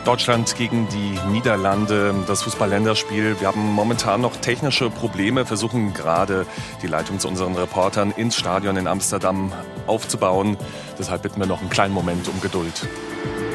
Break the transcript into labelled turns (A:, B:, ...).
A: Deutschland gegen die Niederlande, das Fußball-Länderspiel. Wir haben momentan noch technische Probleme, versuchen gerade die Leitung zu unseren Reportern ins Stadion in Amsterdam aufzubauen. Deshalb bitten wir noch einen kleinen Moment um Geduld.